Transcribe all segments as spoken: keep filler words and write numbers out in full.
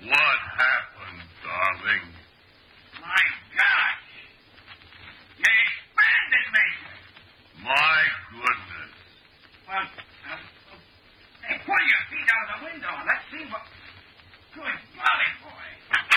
What happened, darling? My gosh! You expanded, Major. My goodness. Well, uh, hey, pull your feet out of the window. Let's see what... Good golly, boy.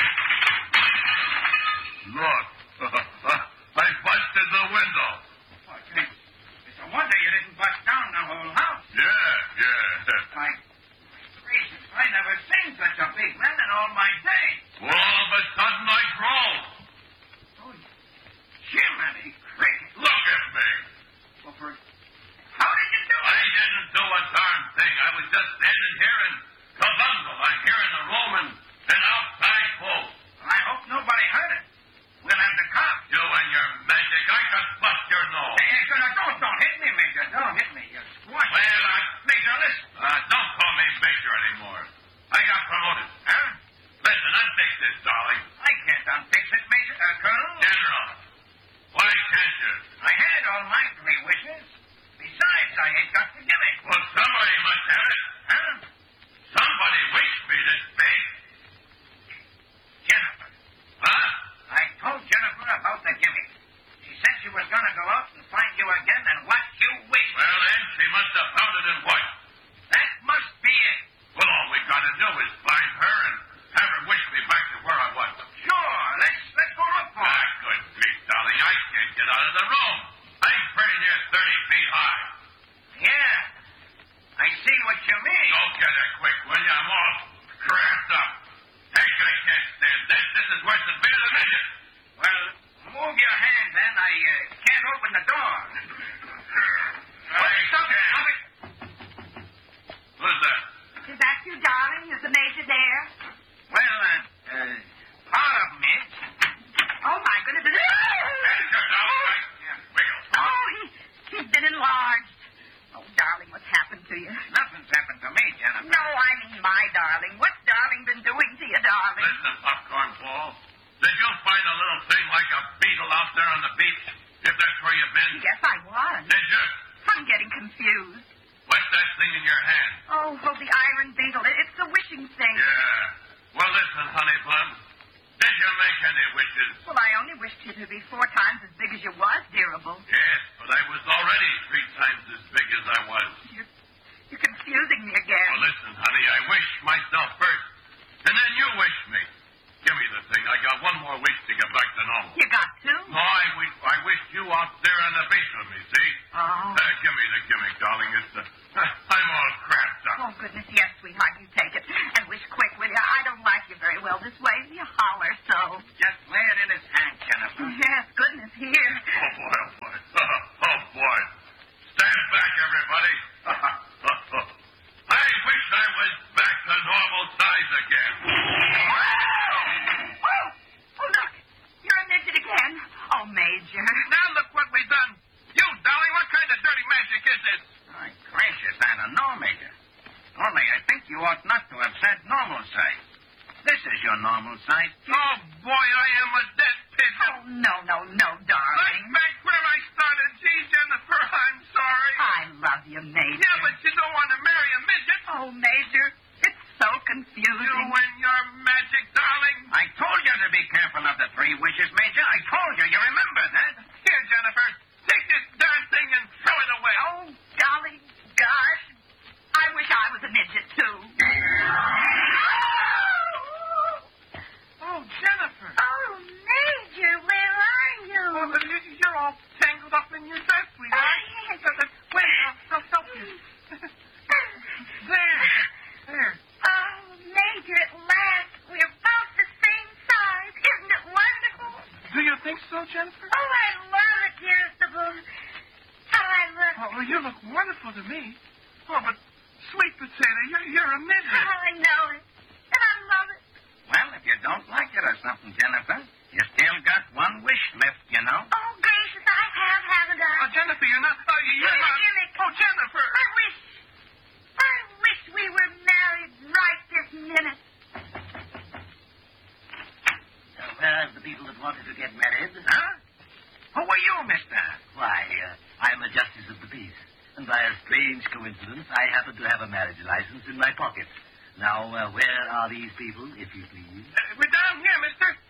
Look. I busted the window. Oh, it's, it's a wonder you didn't bust down the whole house. Yeah, yeah. My gracious, I never seen such a big man in all my days. Well, all of a sudden I crawled. Oh, Jiminy Cricket. Look at me. Well, for... How did you do it? I didn't do a darn thing. I was just standing here and kabungle. I'm hearing the Roman and outside folks. I hope nobody heard it. We'll have the cops. You and your magic, I could bust your nose. Hey, hey, don't, don't, don't hit me, Major. Don't hit me. You squash. Well, I... Major, listen. Uh, don't call me Major anymore. I got promoted. Huh? Listen, unfix this, darling. I can't unfix it, Major. Uh, Colonel? General, why can't you? I had all my three wishes. Besides, I ain't got the gimmick. Well, somebody must have it. Huh? Somebody wished me this big. Jennifer. Huh? I told Jennifer about the gimmick. She said she was going to go out and find you again and what you wish. Well, then, she must have found it in what? That must be it. Well, all we gotta do is find her and have her wish me back to where I was. Sure. Let's, let's go look for Ah, her. good grief, darling. I can't get out of the room. I'm pretty near thirty feet high. Yeah. I see what you mean. Go get her quick, will you? I'm all cramped up. Heck, I can't stand this. This is worse than being a midget. Well, move your hand, then. I uh, can't open the door. Wait, Stop it. Ken. Stop it. Who's that? Is that you, darling? Is the Major there? Well, uh, uh, part of me. Oh, my goodness. Hey, come down. Right. Wiggle. Oh, he, he's been enlarged. Oh, darling, what's happened to you? Nothing's happened to me, Jennifer. No, I mean my darling. What's darling been doing to you, darling? Listen, Popcorn Ball. Did you find a little thing like a beetle out there on the beach? If that's where you've been? Yes, I was. Did you? I'm getting confused. What's that thing in your hand? Oh, oh, the iron beetle. It, it's the wishing thing. Yeah. Well, listen, honey bun. Did you make any wishes? Well, I only wished you to be four times as big as you was, dearable. Yes, but I was already three times as big as I was. You're, you're confusing me again. Well, listen, honey, I wish myself first. And then you wish me. Give me the thing. I got one more wish to get back to normal. You got to? No, I, wish, I wished you out there on the beach with me, see? Oh. Uh, give me the gimmick, darling. It's the... Uh, I'm all cramped up. Oh, goodness, yes, sweetheart, you take it. And wish quick, will you? I don't like you very well this way. You holler so. Just lay it in his hand, Jennifer. Yes, goodness, here. Oh, boy, oh, boy. Oh, boy. Stand back, everybody. I wish I was back to normal size again. Oh, oh, look. You're a midget again. Oh, Major. Now look what we've done. You, darling, what kind of dirty magic is this? My gracious, I don't know, Major. Only I think you ought not to have said normal size. This is your normal size. Oh, boy, I am a dead pigeon. Oh, no, no, no, darling. Right back where I started. Gee, Jennifer, I'm sorry. I love you, Major. Yeah, but you don't want to marry a midget. Oh, Major, it's so confusing. You and your magic, darling. I told you to be careful of the three wishes, Major. I told you. You remember that? Here, Jennifer, take this darn thing and throw it away. Oh, golly gosh. I wish I was a midget, too. Oh, Jennifer. Oh, Major, where are you? Oh, you're all tangled up in your dress, sweetheart. Oh, yes. Wait, I'll, I'll help you. There. There. Oh, Major, at last. We're both the same size. Isn't it wonderful? Do you think so, Jennifer? Oh, I love it, dearest of all. How I look. Oh, you look wonderful to me. Oh, but sweet potato, you're, you're a midget. Oh, I know it. And I love it. Well, if you don't like it or something, Jennifer, you still got one wish left, you know. Oh, gracious, I have, haven't I? Oh, Jennifer, you're not... Oh, you're Give not... it, give it. Oh, Jennifer. I wish... I wish we were married right this minute. Uh, where are the people that wanted to get married? Huh? Who are you, mister? Why, uh, I'm a justice of the peace. And by a strange coincidence, I happen to have a marriage license in my pocket. Now, uh, where are these people, if you please? Uh, we're down here, mister.